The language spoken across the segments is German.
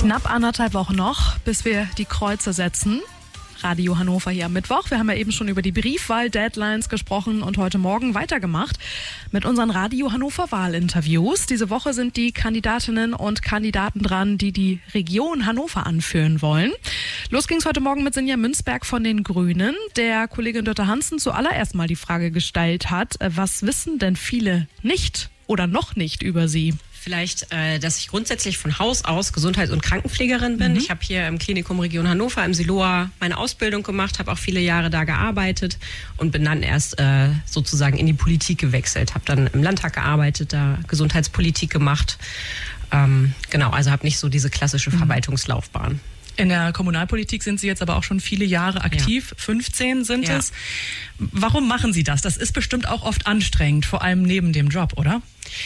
Knapp 1,5 Wochen noch, bis wir die Kreuze setzen. Radio Hannover hier am Mittwoch. Wir haben ja eben schon über die Briefwahl-Deadlines gesprochen und heute Morgen weitergemacht mit unseren Radio Hannover Wahlinterviews. Diese Woche sind die Kandidatinnen und Kandidaten dran, die die Region Hannover anführen wollen. Los ging's heute Morgen mit Sinja Münzberg von den Grünen, der Kollegin Dörte Hansen zuallererst mal die Frage gestellt hat, was wissen denn viele nicht oder noch nicht über sie? Vielleicht, dass ich grundsätzlich von Haus aus Gesundheits- und Krankenpflegerin bin. Ich habe hier im Klinikum Region Hannover im Siloa meine Ausbildung gemacht, habe auch viele Jahre da gearbeitet und bin dann erst sozusagen in die Politik gewechselt. Habe dann im Landtag gearbeitet, da Gesundheitspolitik gemacht. Also habe nicht so diese klassische Verwaltungslaufbahn. In der Kommunalpolitik sind Sie jetzt aber auch schon viele Jahre aktiv, ja. 15 sind es. Warum machen Sie das? Das ist bestimmt auch oft anstrengend, vor allem neben dem Job, oder?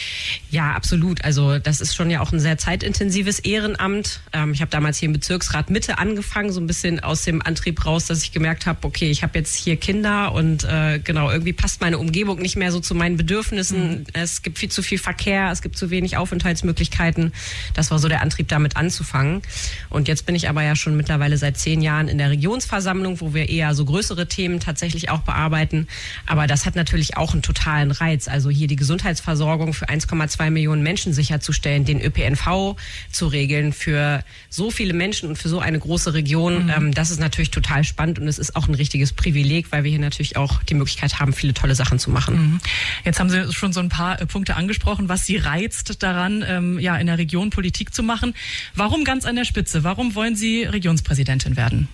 Ja, absolut. Also das ist schon ja auch ein sehr zeitintensives Ehrenamt. Ich habe damals hier im Bezirksrat Mitte angefangen, so ein bisschen aus dem Antrieb raus, dass ich gemerkt habe, okay, ich habe jetzt hier Kinder und irgendwie passt meine Umgebung nicht mehr so zu meinen Bedürfnissen. Es gibt viel zu viel Verkehr, es gibt zu wenig Aufenthaltsmöglichkeiten. Das war so der Antrieb, damit anzufangen. Und jetzt bin ich aber ja schon mittlerweile seit 10 Jahren in der Regionsversammlung, wo wir eher so größere Themen tatsächlich auch bearbeiten. Aber das hat natürlich auch einen totalen Reiz. Also hier die Gesundheitsversorgung für 1,2 Millionen Menschen sicherzustellen, den ÖPNV zu regeln für so viele Menschen und für so eine große Region. Das ist natürlich total spannend und es ist auch ein richtiges Privileg, weil wir hier natürlich auch die Möglichkeit haben, viele tolle Sachen zu machen. Jetzt haben Sie schon so ein paar Punkte angesprochen, was Sie reizt daran, in der Region Politik zu machen. Warum ganz an der Spitze? Warum wollen Sie Regionspräsidentin werden?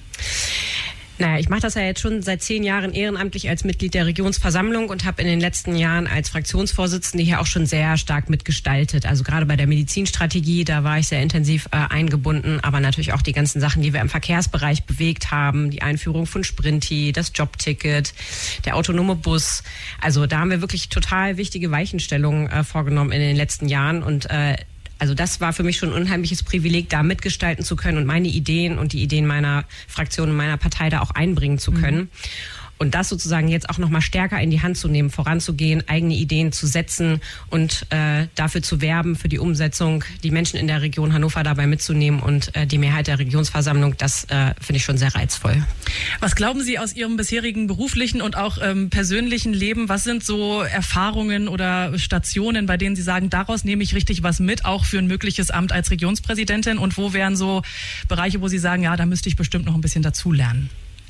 Naja, ich mache das ja jetzt schon seit 10 Jahren ehrenamtlich als Mitglied der Regionsversammlung und habe in den letzten Jahren als Fraktionsvorsitzende hier auch schon sehr stark mitgestaltet. Also gerade bei der Medizinstrategie, da war ich sehr intensiv eingebunden, aber natürlich auch die ganzen Sachen, die wir im Verkehrsbereich bewegt haben, die Einführung von Sprinti, das Jobticket, der autonome Bus. Also da haben wir wirklich total wichtige Weichenstellungen vorgenommen in den letzten Jahren und also das war für mich schon ein unheimliches Privileg, da mitgestalten zu können und meine Ideen und die Ideen meiner Fraktion und meiner Partei da auch einbringen zu können. Und das sozusagen jetzt auch nochmal stärker in die Hand zu nehmen, voranzugehen, eigene Ideen zu setzen und dafür zu werben, für die Umsetzung, die Menschen in der Region Hannover dabei mitzunehmen und die Mehrheit der Regionsversammlung, das finde ich schon sehr reizvoll. Was glauben Sie aus Ihrem bisherigen beruflichen und auch persönlichen Leben? Was sind so Erfahrungen oder Stationen, bei denen Sie sagen, daraus nehme ich richtig was mit, auch für ein mögliches Amt als Regionspräsidentin? Und wo wären so Bereiche, wo Sie sagen, ja, da müsste ich bestimmt noch ein bisschen dazulernen?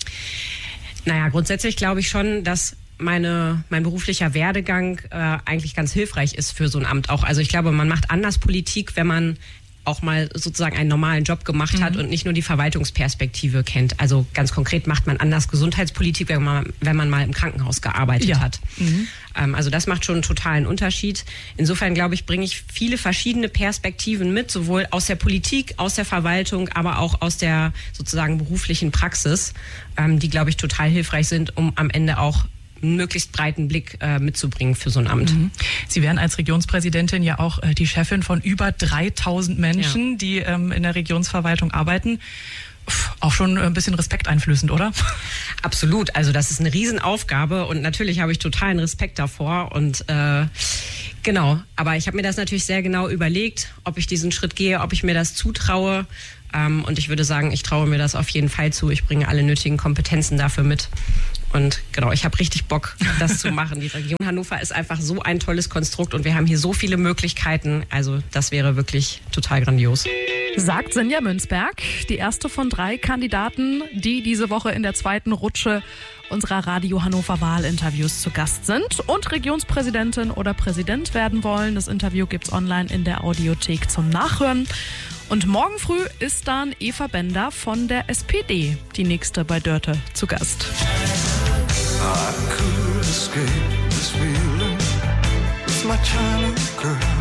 Naja, grundsätzlich glaube ich schon, dass mein beruflicher Werdegang eigentlich ganz hilfreich ist für so ein Amt auch. Also ich glaube, man macht anders Politik, wenn man auch mal sozusagen einen normalen Job gemacht hat und nicht nur die Verwaltungsperspektive kennt. Also ganz konkret macht man anders Gesundheitspolitik, wenn man mal im Krankenhaus gearbeitet hat. Also das macht schon einen totalen Unterschied. Insofern, glaube ich, bringe ich viele verschiedene Perspektiven mit, sowohl aus der Politik, aus der Verwaltung, aber auch aus der sozusagen beruflichen Praxis, die, glaube ich, total hilfreich sind, um am Ende auch einen möglichst breiten Blick mitzubringen für so ein Amt. Sie wären als Regionspräsidentin ja auch die Chefin von über 3000 Menschen, die in der Regionsverwaltung arbeiten. Auch schon ein bisschen respekteinflößend, oder? Absolut. Also das ist eine Riesenaufgabe und natürlich habe ich totalen Respekt davor und genau. Aber ich habe mir das natürlich sehr genau überlegt, ob ich diesen Schritt gehe, ob ich mir das zutraue. Und ich würde sagen, ich traue mir das auf jeden Fall zu. Ich bringe alle nötigen Kompetenzen dafür mit. Und genau, ich habe richtig Bock, das zu machen. Die Region Hannover ist einfach so ein tolles Konstrukt und wir haben hier so viele Möglichkeiten. Also das wäre wirklich total grandios. Sagt Sinja Münzberg, die erste von 3 Kandidaten, die diese Woche in der 2. Rutsche unserer Radio Hannover Wahlinterviews zu Gast sind und Regionspräsidentin oder Präsident werden wollen. Das Interview gibt's online in der Audiothek zum Nachhören. Und morgen früh ist dann Eva Bender von der SPD, die nächste bei Dörte, zu Gast. I could escape this feeling with my China girl.